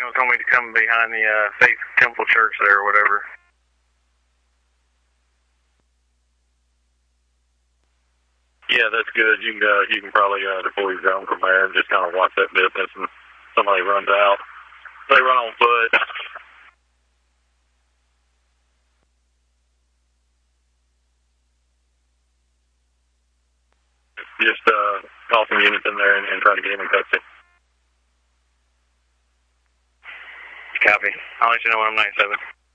told me to come behind the Faith Temple Church there or whatever. Yeah, that's good. You can probably deploy your drone from there and just kind of watch that business. And somebody runs out, they run on foot. Just call some units in there and try to get him in custody. Copy. I'll let you know when I'm 97.